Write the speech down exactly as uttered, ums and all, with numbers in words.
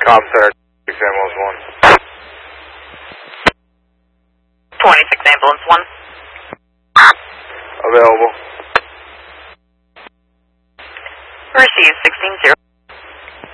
Com Center, twenty-six Ambulance one. twenty-six Ambulance one. Available. Receive sixteen zero.